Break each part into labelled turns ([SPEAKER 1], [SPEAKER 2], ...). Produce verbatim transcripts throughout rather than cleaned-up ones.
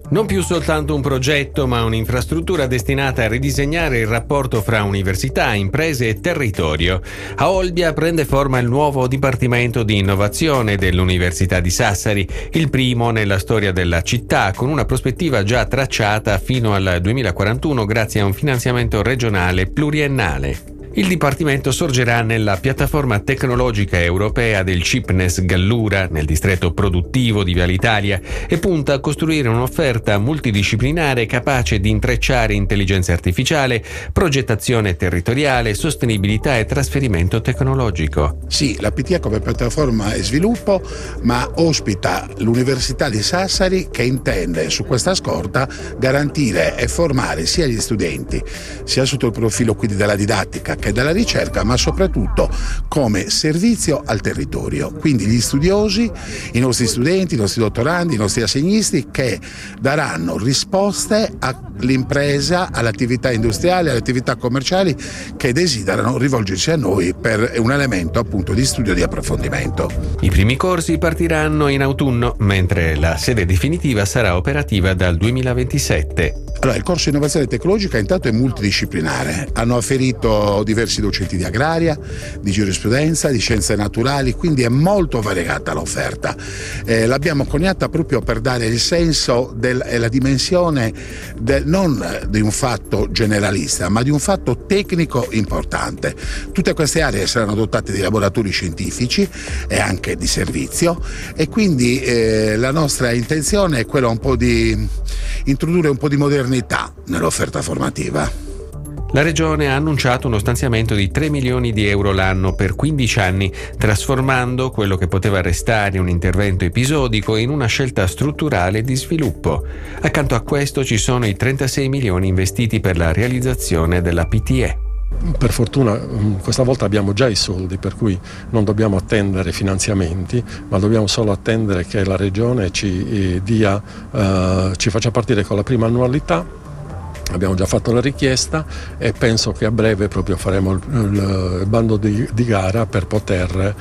[SPEAKER 1] Non più soltanto un progetto, ma un'infrastruttura destinata a ridisegnare il rapporto fra università, imprese e territorio. A Olbia prende forma il nuovo Dipartimento di Innovazione dell'Università di Sassari, il primo nella storia della città, con una prospettiva già tracciata fino al duemilaquarantuno grazie a un finanziamento regionale pluriennale. Il Dipartimento sorgerà nella piattaforma tecnologica europea del CIPNES Gallura, nel distretto produttivo di Viale Italia, e punta a costruire un'offerta multidisciplinare capace di intrecciare intelligenza artificiale, progettazione territoriale, sostenibilità e trasferimento tecnologico.
[SPEAKER 2] Sì, la P T E come piattaforma è sviluppo, ma ospita l'Università di Sassari che intende su questa scorta garantire e formare sia gli studenti, sia sotto il profilo quindi della didattica che della ricerca, ma soprattutto come servizio al territorio. Quindi gli studiosi, i nostri studenti, i nostri dottorandi, i nostri assegnisti che daranno risposte all'impresa, all'attività industriale, alle attività commerciali che desiderano rivolgersi a noi per un elemento appunto di studio e di approfondimento.
[SPEAKER 1] I primi corsi partiranno in autunno, mentre la sede definitiva sarà operativa dal duemilaventisette.
[SPEAKER 2] Allora, il corso di innovazione tecnologica intanto è multidisciplinare. Hanno afferito diversi docenti di agraria, di giurisprudenza, di scienze naturali, quindi è molto variegata l'offerta. Eh, l'abbiamo coniata proprio per dare il senso del, e la dimensione del, non di un fatto generalista, ma di un fatto tecnico importante. Tutte queste aree saranno dotate di laboratori scientifici e anche di servizio, e quindi eh, la nostra intenzione è quella un po' di introdurre un po' di modernità nell'offerta formativa.
[SPEAKER 1] La Regione ha annunciato uno stanziamento di tre milioni di euro l'anno per quindici anni, trasformando quello che poteva restare un intervento episodico in una scelta strutturale di sviluppo. Accanto a questo ci sono i trentasei milioni investiti per la realizzazione della P T E.
[SPEAKER 3] Per fortuna questa volta abbiamo già i soldi, per cui non dobbiamo attendere finanziamenti, ma dobbiamo solo attendere che la Regione ci dia, eh, ci faccia partire con la prima annualità. Abbiamo già fatto la richiesta e penso che a breve proprio faremo il, il bando di, di gara per poter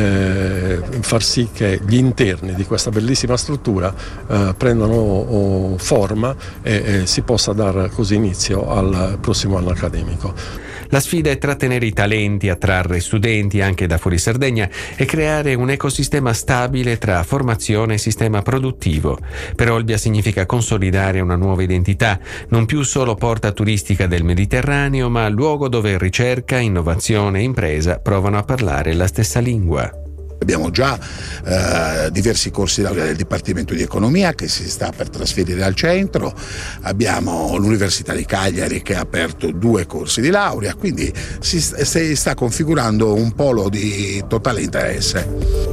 [SPEAKER 3] eh, far sì che gli interni di questa bellissima struttura eh, prendano oh, forma e, e si possa dare così inizio al prossimo anno accademico.
[SPEAKER 1] La sfida è trattenere i talenti, attrarre studenti anche da fuori Sardegna e creare un ecosistema stabile tra formazione e sistema produttivo. Per Olbia significa consolidare una nuova identità, non più solo porta turistica del Mediterraneo, ma luogo dove ricerca, innovazione e impresa provano a parlare la stessa lingua.
[SPEAKER 2] Abbiamo già eh, diversi corsi di laurea del Dipartimento di Economia che si sta per trasferire al centro, abbiamo l'Università di Cagliari che ha aperto due corsi di laurea, quindi si, si sta configurando un polo di totale interesse.